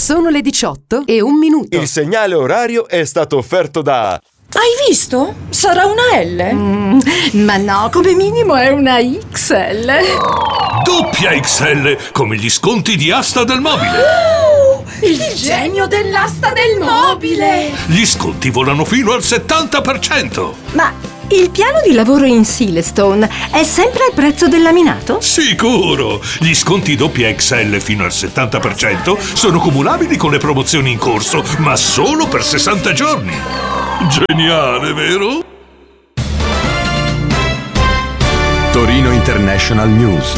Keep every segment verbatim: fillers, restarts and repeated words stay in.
Sono le diciotto e un minuto. Il segnale orario è stato offerto da... Hai visto? Sarà una L? Mm, ma no, come minimo è una X L. Doppia X L, come gli sconti di Asta del Mobile. Oh, il, il genio dell'asta del mobile. Gli sconti volano fino al settanta per cento. Ma il piano di lavoro in Silestone è sempre al prezzo del laminato? Sicuro! Gli sconti doppia X L fino al settanta per cento sono cumulabili con le promozioni in corso, ma solo per sessanta giorni. Geniale, vero? Torino International News.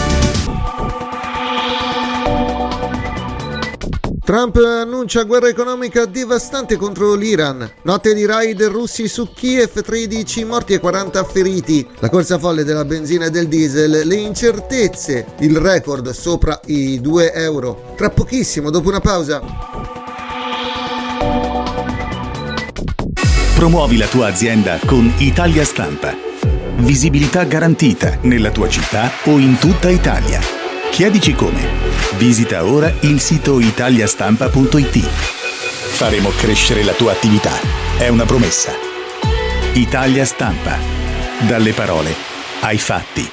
Trump annuncia guerra economica devastante contro l'Iran. Notte di raid russi su Kiev, tredici morti e quaranta feriti. La corsa folle della benzina e del diesel, le incertezze, il record sopra i due euro. Tra pochissimo, dopo una pausa. Promuovi la tua azienda con Italia Stampa. Visibilità garantita nella tua città o in tutta Italia. Chiedici come. Visita ora il sito italiastampa punto it. Faremo crescere la tua attività. È una promessa. Italia Stampa. Dalle parole ai fatti.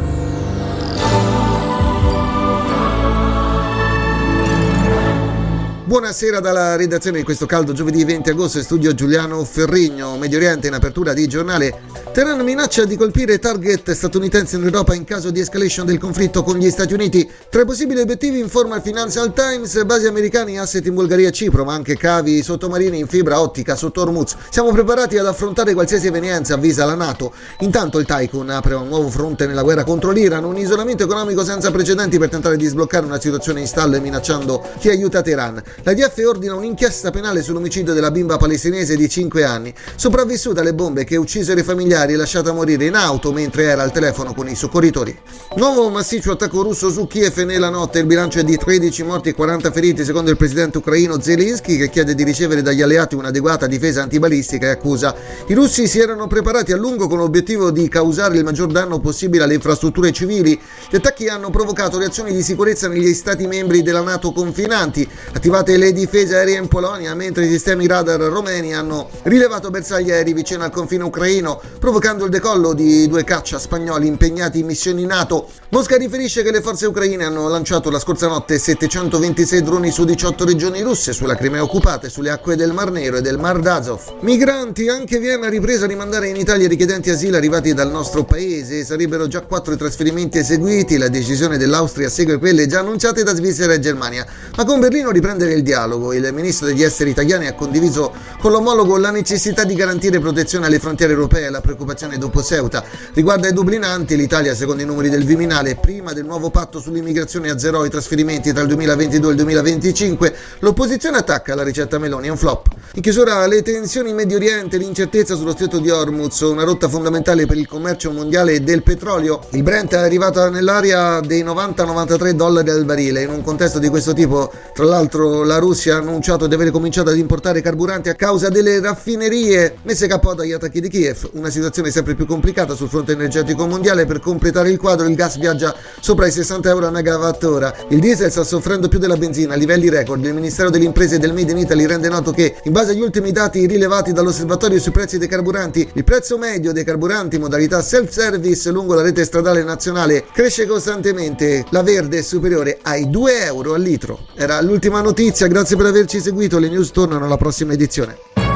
Buonasera dalla redazione di questo caldo giovedì venti agosto in studio Giuliano Ferrigno. Medio Oriente in apertura di giornale. Teheran minaccia di colpire target statunitensi in Europa in caso di escalation del conflitto con gli Stati Uniti. Tra i possibili obiettivi informa il Financial Times, basi americani, asset in Bulgaria e Cipro, ma anche cavi sottomarini in fibra ottica sotto Hormuz. Siamo preparati ad affrontare qualsiasi evenienza, avvisa la NATO. Intanto il Tycoon apre un nuovo fronte nella guerra contro l'Iran, un isolamento economico senza precedenti per tentare di sbloccare una situazione in stallo e minacciando chi aiuta Teheran. La D F ordina un'inchiesta penale sull'omicidio della bimba palestinese di cinque anni, sopravvissuta alle bombe che uccisero i familiari e lasciata morire in auto mentre era al telefono con i soccorritori. Nuovo massiccio attacco russo su Kiev nella notte, il bilancio è di tredici morti e quaranta feriti secondo il presidente ucraino Zelensky, che chiede di ricevere dagli alleati un'adeguata difesa antibalistica e accusa: i russi si erano preparati a lungo con l'obiettivo di causare il maggior danno possibile alle infrastrutture civili. Gli attacchi hanno provocato reazioni di sicurezza negli stati membri della NATO confinanti, attivate le difese aeree in Polonia, mentre i sistemi radar romeni hanno rilevato bersagli aerei vicino al confine ucraino, provocando il decollo di due caccia spagnoli impegnati in missioni NATO. Mosca riferisce che le forze ucraine hanno lanciato la scorsa notte settecentoventisei droni su diciotto regioni russe, sulla Crimea occupata e sulle acque del Mar Nero e del Mar d'Azov. Migranti, anche Vienna ha ripreso a rimandare in Italia i richiedenti asilo arrivati dal nostro paese. Sarebbero già quattro i trasferimenti eseguiti. La decisione dell'Austria segue quelle già annunciate da Svizzera e Germania, ma con Berlino riprendere il dialogo. Il ministro degli esteri italiani ha condiviso con l'omologo la necessità di garantire protezione alle frontiere europee. La preoccupazione dopo Ceuta riguarda i dublinanti. L'Italia, secondo i numeri del Viminale, prima del nuovo patto sull'immigrazione azzerò i trasferimenti tra il duemilaventidue e il duemilaventicinque. L'opposizione attacca la ricetta Meloni, è un flop. In chiusura, le tensioni in Medio Oriente, l'incertezza sullo stretto di Hormuz, una rotta fondamentale per il commercio mondiale del petrolio. Il Brent è arrivato nell'area dei novanta novantatré dollari al barile. In un contesto di questo tipo, tra l'altro, la Russia ha annunciato di aver cominciato ad importare carburanti a causa delle raffinerie messe a capo dagli attacchi di Kiev. Una situazione sempre più complicata sul fronte energetico mondiale. Per completare il quadro, il gas viaggia sopra i sessanta euro a megawattora. Il diesel sta soffrendo più della benzina, a livelli record. Il Ministero delle Imprese e del Made in Italy rende noto che, in base agli ultimi dati rilevati dall'osservatorio sui prezzi dei carburanti, il prezzo medio dei carburanti in modalità self-service lungo la rete stradale nazionale cresce costantemente. La verde è superiore ai due euro al litro. Era l'ultima notizia, grazie per averci seguito. Le news tornano alla prossima edizione.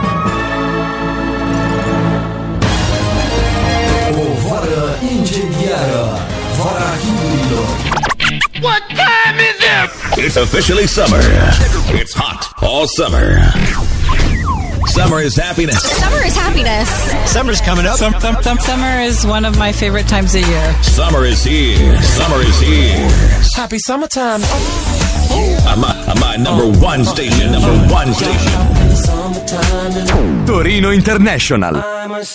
O vara incendiara, vara hibrido. What time is it? It's officially summer. It's hot all summer. Summer is happiness. Summer is happiness. Summer's coming up. Sum, sum, sum, summer is one of my favorite times of year. Summer is here. Summer is here. Happy summertime. I'm my, I'm my number one station. Number one station. Torino International.